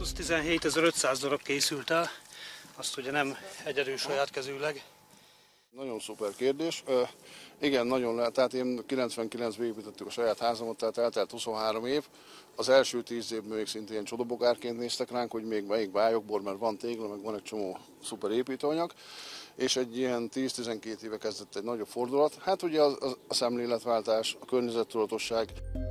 17.500 darab készült el, azt ugye nem egyedül saját kezűleg. Nagyon szuper kérdés. Igen, nagyon lehet. Tehát én 99-ben építettük a saját házamat, tehát eltelt 23 év. Az első 10 évben még szintén csodabogárként néztek ránk, hogy még melyik bájokból, mert van tégla, meg van egy csomó szuper építőanyag. És egy ilyen 10-12 éve kezdett egy nagyobb fordulat. Hát ugye a szemléletváltás, a környezettudatosság.